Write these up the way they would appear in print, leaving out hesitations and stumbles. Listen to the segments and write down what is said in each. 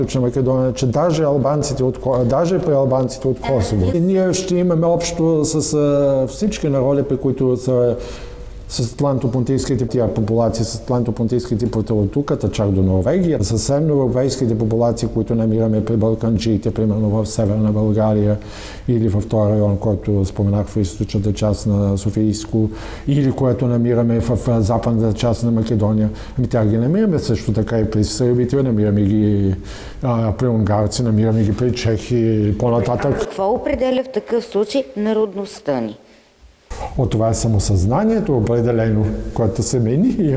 на Македония, че даже при албанците от Косово. И ние ще имаме общо с всички народи, при които са с атлантопонтийските популации, с атлантопонтийските потелотуката, чак до Норвегия, съвсем европейските популации, които намираме при балканчиите, примерно в Северна България или в този район, който споменах в източната част на Софийско, или което намираме в западната част на Македония. Тях ги намираме също така и при сърбите, намираме ги при унгарци, намираме ги при чехи и по-нататък. Какво определя в такъв случай народността ни? Това е самосъзнанието определено, което се мени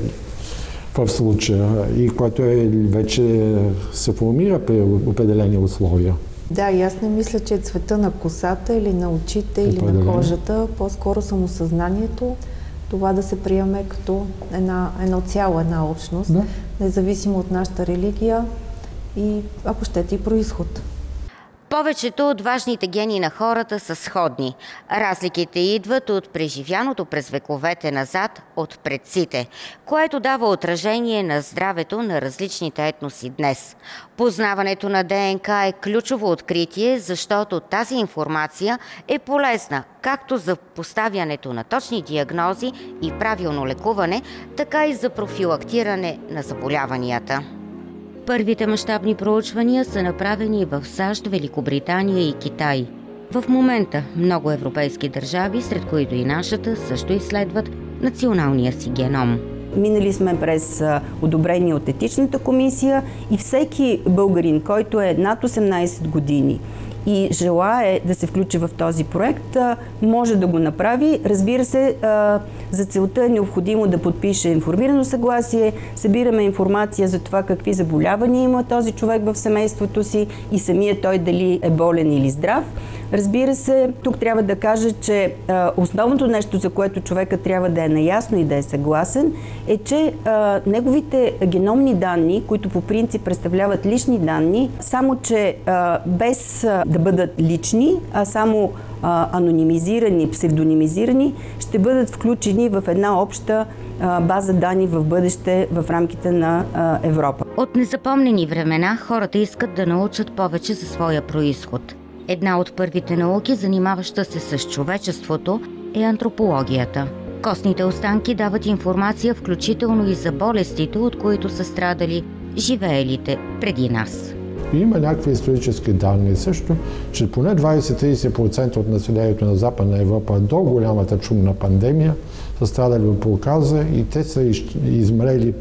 в случая и което вече се формира при определени условия. Да, и аз не мисля, че е цвета на косата или на очите или на кожата, по-скоро самосъзнанието, това да се приеме като едно цяло, една общност, независимо от нашата религия и, ако щете, и произход. Повечето от важните гени на хората са сходни. Разликите идват от преживяното през вековете назад от предците, което дава отражение на здравето на различните етноси днес. Познаването на ДНК е ключово откритие, защото тази информация е полезна както за поставянето на точни диагнози и правилно лекуване, така и за профилактиране на заболяванията. Първите мащабни проучвания са направени в САЩ, Великобритания и Китай. В момента много европейски държави, сред които и нашата, също изследват националния си геном. Минали сме през одобрение от етичната комисия и всеки българин, който е над 18 години и желае да се включи в този проект, може да го направи. Разбира се, за целта е необходимо да подпише информирано съгласие, събираме информация за това какви заболявания има този човек в семейството си и самия той дали е болен или здрав. Разбира се, тук трябва да кажа, че основното нещо, за което човека трябва да е наясно и да е съгласен, е, че неговите геномни данни, които по принцип представляват лични данни, само че без да бъдат лични, а само анонимизирани, псевдонимизирани, ще бъдат включени в една обща база данни в бъдеще в рамките на Европа. От незапомнени времена хората искат да научат повече за своя произход. Една от първите науки, занимаваща се с човечеството, е антропологията. Костните останки дават информация включително и за болестите, от които са страдали живеелите преди нас. Има някакви исторически данни също, че поне 20-30% от населението на Западна Европа до голямата чумна пандемия са страдали от проказа и те са измрели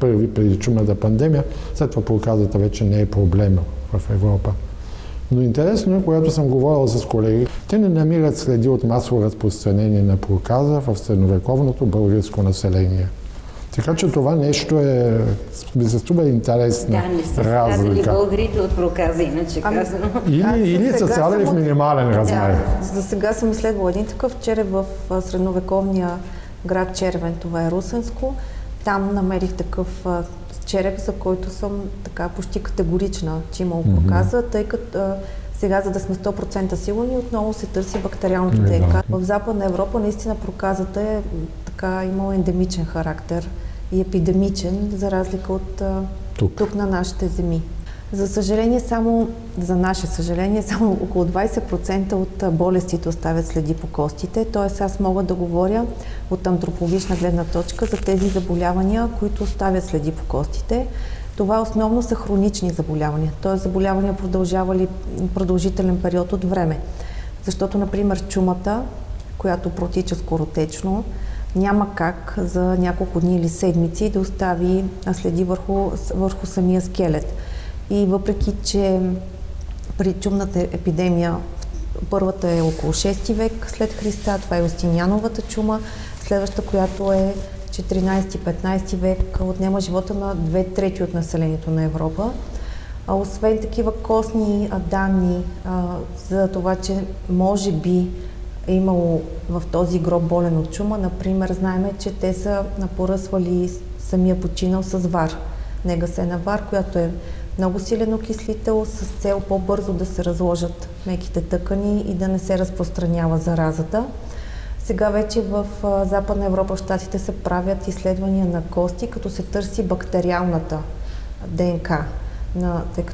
при чумната пандемия. След това проказата вече не е проблема в Европа. Но интересно е, когато съм говорил с колеги, те не намират следи от масово разпространение на проказа в средновековното българско население. Така че това нещо ми се струва интересна разлика. Да, не са страдали българите от проказа, иначе казано. Или са страдали в минимален размер. За сега съм изследвала един такъв череп в средновековния град Червен, това е Русенско. Там намерих такъв череп, за който съм така почти категорична, че имал проказа, тъй като сега, за да сме 100% сигурни, отново се търси бактериалното ДНК. В Западна Европа наистина проказата е така имала ендемичен характер и епидемичен, за разлика от тук на нашите земи. За съжаление, за наше съжаление, само около 20% от болестите оставят следи по костите. Т.е. аз мога да говоря от антропологична гледна точка за тези заболявания, които оставят следи по костите. Това основно са хронични заболявания, т.е. заболявания продължавали продължителен период от време. Защото, например, чумата, която протича скоротечно, няма как за няколко дни или седмици да остави следи върху самия скелет. И въпреки, че при чумната епидемия първата е около 6 век след Христа, това е Юстиниановата чума, следващата, която е 14-15 век, отнема живота на 2/3 от населението на Европа. Освен такива костни данни за това, че може би е имало в този гроб болен от чума, например, знаем, че те са поръсвали самия починал с вар, негасена вар, която е много силен окислител с цел по-бързо да се разложат меките тъкани и да не се разпространява заразата. Сега вече в Западна Европа, в Щатите се правят изследвания на кости, като се търси бактериалната ДНК, тъй като